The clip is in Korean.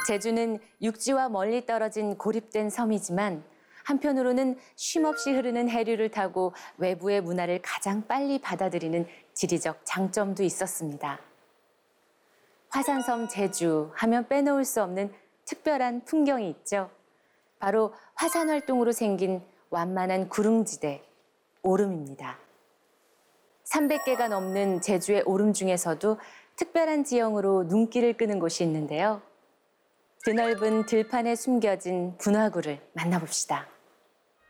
제주는 육지와 멀리 떨어진 고립된 섬이지만 한편으로는 쉼없이 흐르는 해류를 타고 외부의 문화를 가장 빨리 받아들이는 지리적 장점도 있었습니다. 화산섬 제주 하면 빼놓을 수 없는 특별한 풍경이 있죠. 바로 화산 활동으로 생긴 완만한 구릉지대, 오름입니다. 300개가 넘는 제주의 오름 중에서도 특별한 지형으로 눈길을 끄는 곳이 있는데요. 드넓은 들판에 숨겨진 분화구를 만나봅시다.